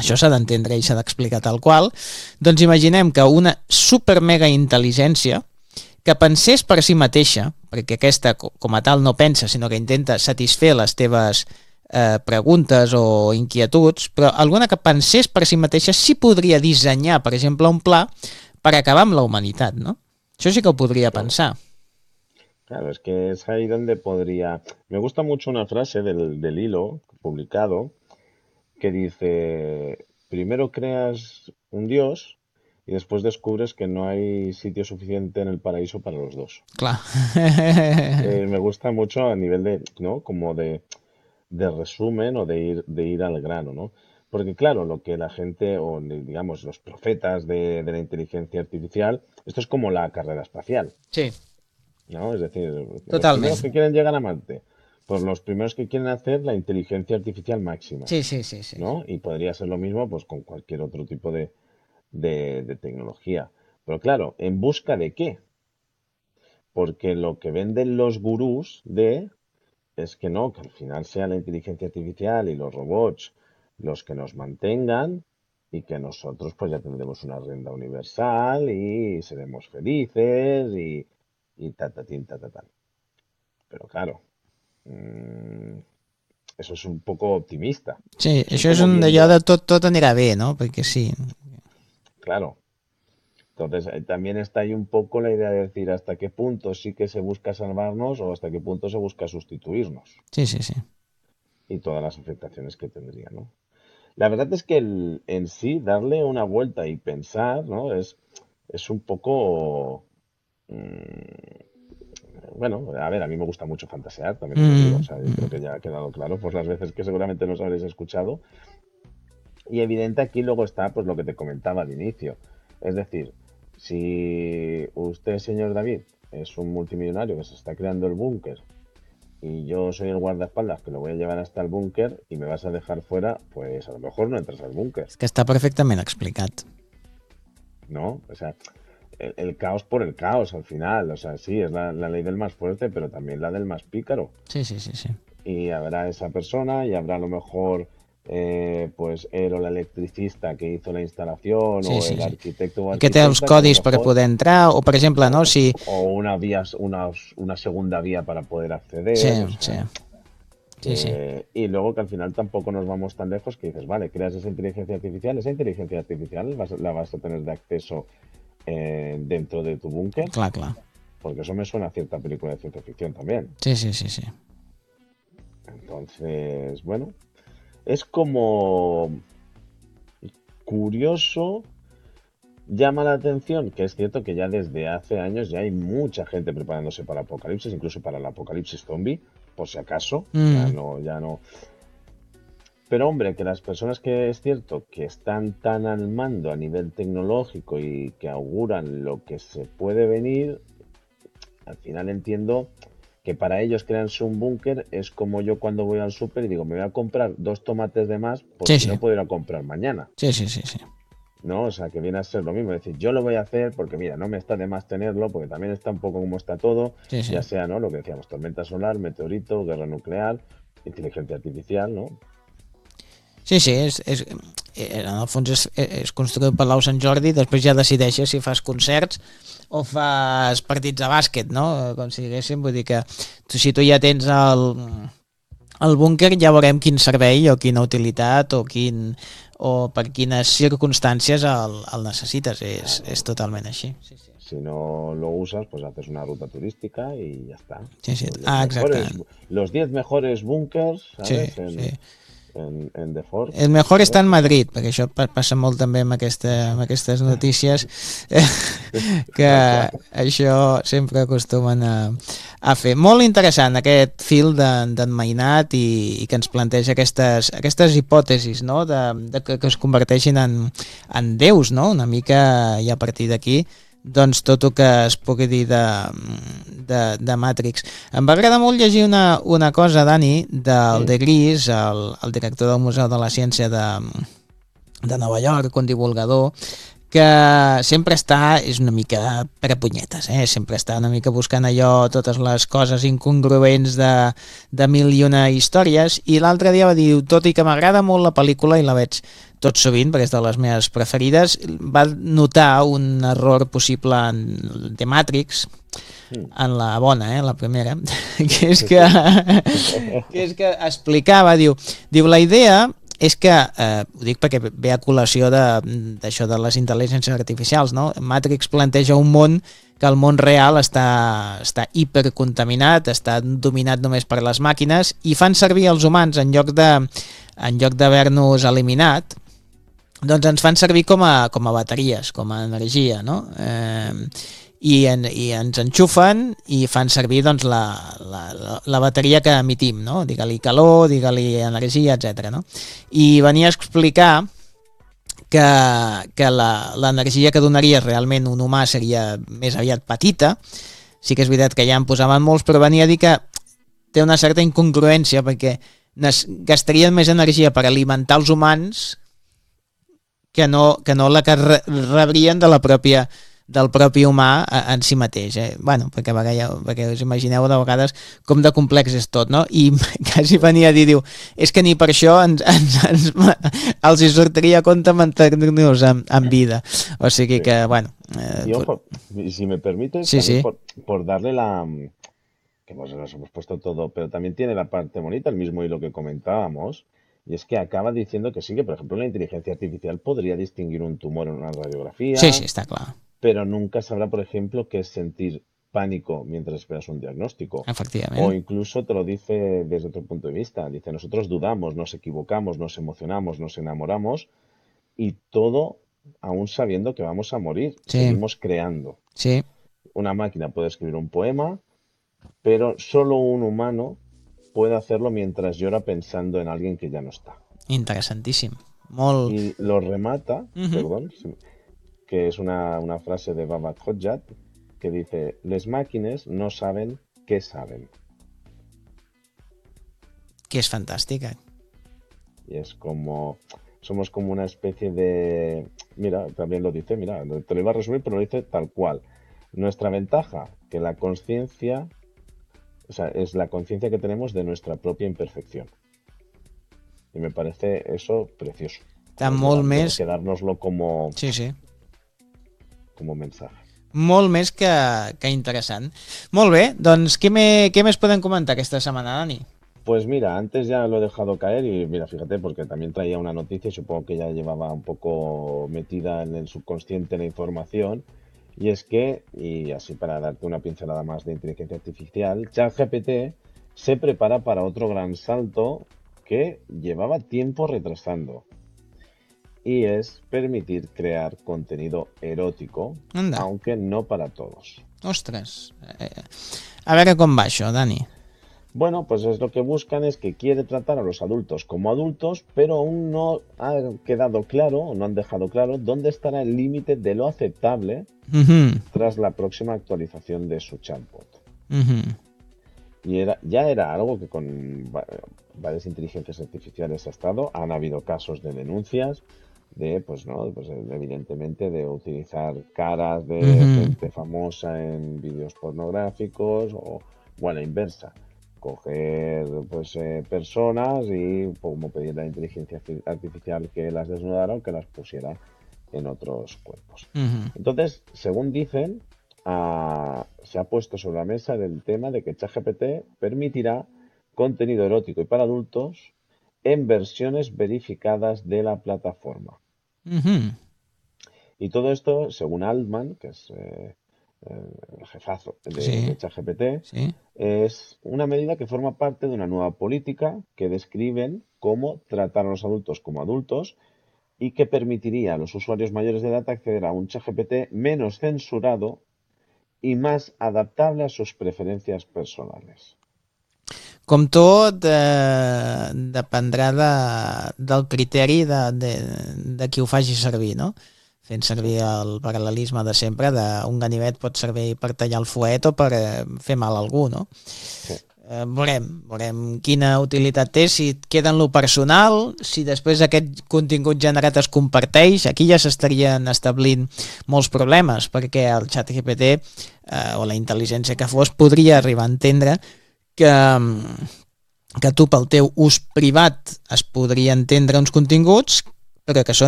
això s'ha d'entendre i s'ha d'explicar tal qual, doncs imaginem que una super mega intel·ligència que pensés per si mateixa, perquè aquesta com a tal no pensa, sinó que intenta satisfer les teves preguntes o inquietuds, però alguna que pensés per si mateixa sí podria dissenyar, per exemple, un pla per acabar amb la humanitat, ¿no? Això sí que ho podria pensar. Claro, es que es ahí donde podría... Me gusta mucho una frase del hilo publicado que dice, primero creas un dios y después descubres que no hay sitio suficiente en el paraíso para los dos. Clar. Me gusta mucho a nivel de, ¿no? Como de resumen o de ir al grano, ¿no? Porque claro, lo que la gente, o digamos los profetas de la inteligencia artificial, esto es como la carrera espacial, Sí, ¿no? Es decir, los primeros totalment. que quieren llegar a Marte, pues los primeros que quieren hacer la inteligencia artificial máxima, Sí, sí, sí, sí. ¿no? Y podría ser lo mismo pues con cualquier otro tipo de tecnología. Pero claro, ¿en busca de qué? Porque lo que venden los gurús es que no, que al final sea la inteligencia artificial y los robots los que nos mantengan y que nosotros pues ya tendremos una renta universal y seremos felices y ta ta ta. Pero claro, mm, eso es un poco optimista. Sí, Eso es això és como un d'allò viendo, de tot anirà bé, no? Perquè sí. claro. Entonces también está ahí un poco la idea de decir hasta qué punto sí que se busca salvarnos o hasta qué punto se busca sustituirnos Sí, sí, sí. y todas las afectaciones que tendría, ¿no? La verdad es que en sí darle una vuelta y pensar, ¿no? Es un poco, bueno, a ver, a mí me gusta mucho fantasear, también te lo digo, o sea, yo creo que ya ha quedado claro por las veces que seguramente nos habréis escuchado. Y evidente aquí luego está pues lo que te comentaba al inicio. Es decir, si usted, señor David, es un multimillonario que se está creando el búnker y yo soy el guardaespaldas que lo voy a llevar hasta el búnker y me vas a dejar fuera, pues a lo mejor no entras al búnker, És que està perfectament explicat. ¿no? O sea, el caos por el caos al final, o sea, sí, es la ley del más fuerte, pero también la del más pícaro. Sí, sí, sí, sí. Y habrá esa persona y habrá a lo mejor pues él o la electricista que hizo la instalación Sí, o sí, el sí. arquitecto o I que té els arquitecta que a lo codis per mejor poder entrar, o per exemple, no? Si... o una vía, una segunda vía para poder Sí, acceder, o sí, sea, sí, sí. y luego que al final tampoco nos vamos tan lejos que dices, vale, creas esa inteligencia artificial la vas a tener de acceso dentro de tu búnker, Clar, clar. porque eso me suena a cierta película de ciencia ficción también. Sí, sí, sí, sí. Entonces, bueno, es como curioso, llama la atención, que es cierto que ya desde hace años ya hay mucha gente preparándose para apocalipsis, incluso para el apocalipsis zombie, por si acaso, ya no. Pero hombre, que las personas que es cierto que están tan al mando a nivel tecnológico y que auguran lo que se puede venir, al final entiendo que para ellos crearse un búnker es como yo cuando voy al súper y digo, me voy a comprar 2 tomates de más por Sí, si sí. no puedo ir a comprar mañana. Sí, sí, sí, sí. ¿No? O sea, que viene a ser lo mismo. Es decir, yo lo voy a hacer porque, mira, no me está de más tenerlo, porque también está un poco como está todo, Sí, sí. ya sea, ¿no? Lo que decíamos, tormenta solar, meteorito, guerra nuclear, inteligencia artificial, ¿no? Sí, sí, en el fons és construït per l'Au Sant Jordi, després ja decideixes si fas concerts o fas partits de bàsquet, no? Com si diguéssim, vull dir que si tu ja tens el búnquer ja veurem quin servei o quina utilitat o per quines circumstàncies el necessites, és totalment així. Sí, sí. Si no lo usas, pues haces una ruta turística y ya está. Sí, sí. Mejores, Exactament. los 10 mejores búnkers, Sí, ¿sabes? sí. En The Fork, El mejor està ¿sabes? en Madrid, perquè això passa molt també amb aquestes notícies, que Tal cual. això sempre acostumen a fer. Molt interessant aquest fil d'en Mainat i que ens planteja aquestes hipòtesis, no? de que es converteixin en déus, no? Una mica, i a partir d'aquí doncs tot el que es pugui dir de Matrix. Em va agradar molt llegir una cosa, Dani, del De Gris, el director del Museu de la Ciència de Nova York, un divulgador, que sempre és una mica prepunyetes, sempre està una mica buscant allò, totes les coses incongruents de mil i una històries, i l'altre dia va dir, tot i que m'agrada molt la pel·lícula i la veig tot sovint, perquè és de les meves preferides, va notar un error possible en The Matrix, en la bona, la primera, que és que explicava, diu la idea és que, ho dic perquè ve a col·lació d'això de les intel·ligències artificials, no? Matrix planteja un món que el món real està hipercontaminat, està dominat només per les màquines i fan servir els humans en lloc d'haver-nos eliminat, doncs ens fan servir com a bateries, com a energia, no? I ens enxufen i fan servir doncs, la bateria que emitim, no? Digue-li calor, digue-li energia, etc. No? I venia a explicar que l'energia que donaria realment un humà seria més aviat petita. Sí que és veritat que ja en posaven molts, però venia a dir que té una certa incongruència perquè gastarien més energia per alimentar els humans que no la que rebrien del propi humà en si mateix. Bueno, perquè us imagineu de vegades com de complex és tot, no? I quasi venia a dir, diu, és que ni per això els hi sortiria a compte mantenir-nos en vida. O sigui que, bueno... Y ojo, si me permites, sí. por darle que nos hemos puesto todo, pero también tiene la parte bonita, el mismo hilo que comentábamos, y es que acaba diciendo que sí, que por ejemplo la inteligencia artificial podría distinguir un tumor en una radiografía. Sí, está claro. Pero nunca sabrá, por ejemplo, qué es sentir pánico mientras esperas un diagnóstico. Efectivamente. O incluso te lo dice desde otro punto de vista. Dice, nosotros dudamos, nos equivocamos, nos emocionamos, nos enamoramos y todo aún sabiendo que vamos a morir. Sí. Seguimos creando. Sí. Una máquina puede escribir un poema, pero solo un humano puede hacerlo mientras llora pensando en alguien que ya no está. Interesantíssim. Molt... Y lo remata, perdón, que és una frase de Baba Hodjat, que dice, les màquines no saben què saben. Que és fantàstica. Y es como, somos como una especie de, mira, también lo dice, mira, te lo iba a resumir, pero lo dice tal cual. Nuestra ventaja, que la conciencia, o sea, es la conciencia que tenemos de nuestra propia imperfección. Y me parece eso precioso. Està molt més... Quedárnoslo como... Sí. Com a mensaje. Molt més que interessant. Molt bé, doncs què més podem comentar aquesta setmana, Dani? Pues mira, antes ya lo he dejado caer y mira, fíjate, porque también traía una noticia y supongo que ya llevaba un poco metida en el subconsciente la información, y es que, y así para darte una pincelada más de inteligencia artificial, ChatGPT se prepara para otro gran salto que llevaba tiempo retrasando. Y es permitir crear contenido erótico, aunque no para todos. Ostres, a veure com va això, Dani. Bueno, pues es lo que buscan es que quiere tratar a los adultos como adultos, pero aún no ha quedado claro, o no han dejado claro, dónde estará el límite de lo aceptable tras la próxima actualización de su chatbot. Y ya era algo que con varias inteligencias artificiales ha estado, han habido casos de denuncias, de, pues no, pues evidentemente de utilizar caras de gente famosa en vídeos pornográficos o a la inversa, coger pues personas y como pedir a la inteligencia artificial que las desnudara o que las pusiera en otros cuerpos. Entonces, según dicen, se ha puesto sobre la mesa el tema de que ChatGPT permitirá contenido erótico y para adultos en versiones verificadas de la plataforma. Y todo esto, según Altman, que es el jefazo de ChatGPT, es una medida que forma parte de una nueva política que describen cómo tratar a los adultos como adultos y que permitiría a los usuarios mayores de edad acceder a un ChatGPT menos censurado y más adaptable a sus preferencias personales. Com tot, dependrà del criteri de qui ho faci servir, no? Fent servir el paral·lelisme de sempre, un ganivet pot servir per tallar el fuet o per fer mal a algú, no? Sí. Veurem quina utilitat té, si queda en lo personal, si després aquest contingut generat es comparteix. Aquí ja s'estarien establint molts problemes, perquè el ChatGPT o la intel·ligència que fos podria arribar a entendre que tu pel teu ús privat es podria entendre uns continguts, però que són